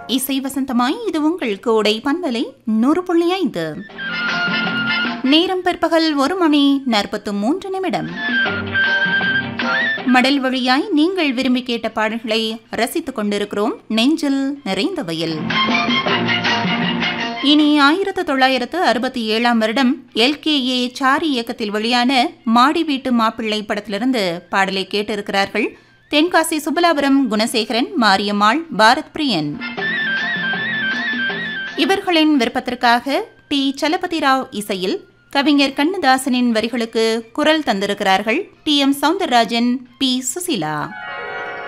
இசை வசந்தமாய் இது உங்கள் கோடை பண்பலை 100.5. நேரம் பிற்பகல் 1:43. மடல் வழியாய் நீங்கள் விரும்பி கேட்ட பாடல்களை ரசித்துக் கொண்டிருக்கிறோம் நெஞ்சில் நிறைந்த வயல். இனி 1967 வருடம் LKA சாரி இயக்கத்தில் வெளியான மாடி வீட்டு மாப்பிள்ளை படத்திலிருந்து பாடலை கேட்டிருக்கிறார்கள் தென்காசி சுபலாபுரம் குணசேகரன், மாரியம்மாள், பாரத் பிரியன். இவர்களின் விருப்பத்திற்காக டி. சலபதி ராவ் இசையில் கவிஞர் கண்ணதாசனின் வரிகளுக்கு குரல் தந்திருக்கிறார்கள் D. M. Soundararajan, B. Susheela.